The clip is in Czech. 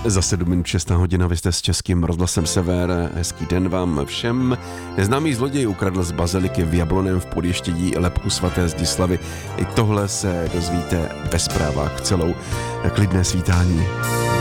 Za 7 minut 6 hodina, vy jste s Českým rozhlasem Sever. Hezký den vám všem. Neznámý zloděj ukradl z baziliky v Jablonném v Podještědí lebku svaté Zdislavy. I tohle se dozvíte ve zprávách celou. Klidné svítání.